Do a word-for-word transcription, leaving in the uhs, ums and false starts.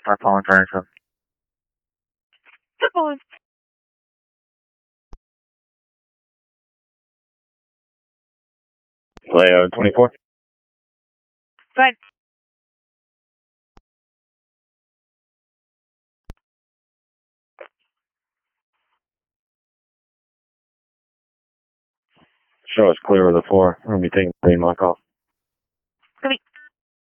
Start following Farrington. Start following. Leo twenty-four. Go ahead. Show us clear of the four. We're going to be taking green lock off.